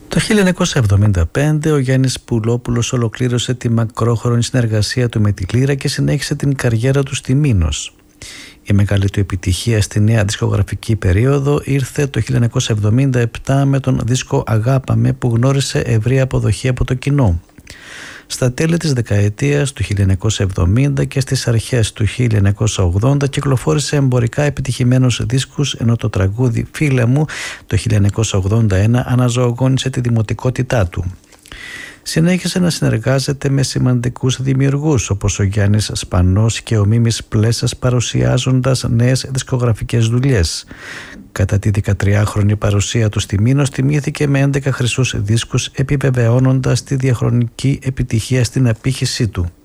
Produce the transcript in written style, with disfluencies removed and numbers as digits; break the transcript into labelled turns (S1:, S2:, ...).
S1: Το 1975 ο Γιάννης Πουλόπουλος ολοκλήρωσε τη μακρόχρονη συνεργασία του με τη Λύρα και συνέχισε την καριέρα του στη Μήνος. Η μεγάλη του επιτυχία στη νέα δισκογραφική περίοδο ήρθε το 1977 με τον δίσκο «Αγάπαμε» που γνώρισε ευρεία αποδοχή από το κοινό. Στα τέλη της δεκαετίας του 1970 και στις αρχές του 1980 κυκλοφόρησε εμπορικά επιτυχημένους δίσκους, ενώ το τραγούδι «Φίλε μου» το 1981 αναζωογόνησε τη δημοτικότητά του. Συνέχισε να συνεργάζεται με σημαντικούς δημιουργούς όπως ο Γιάννης Σπανός και ο Μίμης Πλέσας, παρουσιάζοντας νέες δισκογραφικές δουλειές. Κατά τη 13χρονη παρουσία του στη Μήνος τιμήθηκε με 11 χρυσούς δίσκους, επιβεβαιώνοντας τη διαχρονική επιτυχία στην απήχησή του.